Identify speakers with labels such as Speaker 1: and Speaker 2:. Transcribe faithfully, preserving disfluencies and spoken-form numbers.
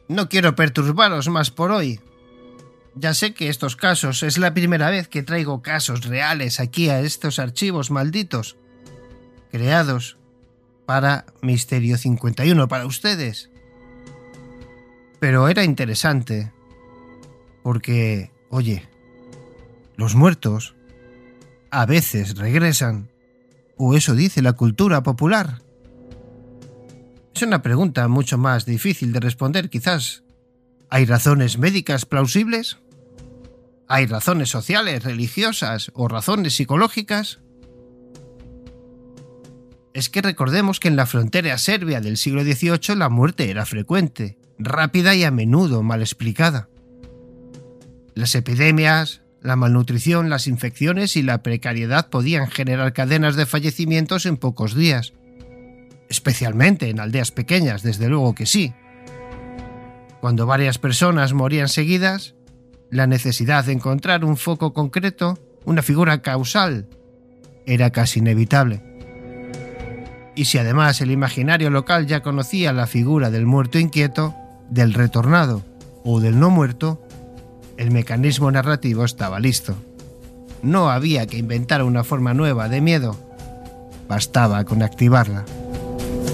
Speaker 1: No quiero perturbaros más por hoy. Ya sé que estos casos es la primera vez que traigo casos reales aquí a estos archivos malditos, creados para Misterio cincuenta y uno, para ustedes. Pero era interesante, porque, oye, los muertos a veces regresan, o eso dice la cultura popular. Es una pregunta mucho más difícil de responder, quizás. ¿Hay razones médicas plausibles? ¿Hay razones sociales, religiosas o razones psicológicas? Es que recordemos que en la frontera serbia del siglo dieciocho la muerte era frecuente, rápida y a menudo mal explicada. Las epidemias, la malnutrición, las infecciones y la precariedad podían generar cadenas de fallecimientos en pocos días. Especialmente en aldeas pequeñas, desde luego que sí. Cuando varias personas morían seguidas, la necesidad de encontrar un foco concreto, una figura causal, era casi inevitable. Y si además el imaginario local ya conocía la figura del muerto inquieto, del retornado o del no muerto, el mecanismo narrativo estaba listo. No había que inventar una forma nueva de miedo, bastaba con activarla.